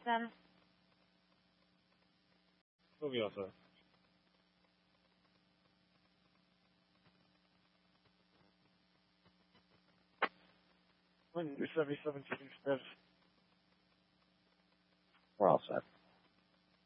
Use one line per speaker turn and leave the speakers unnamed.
them.
We'll be all set. When 77 status.
We're all set.